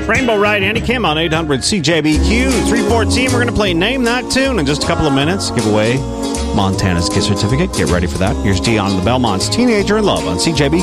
Rainbow Ride, Andy Kim on 800 CJBQ 314. We're going to play Name That Tune in just a couple of minutes. Give away Montana's gift certificate. Get ready for that. Here's Dion and the Belmonts, Teenager in Love on CJBQ.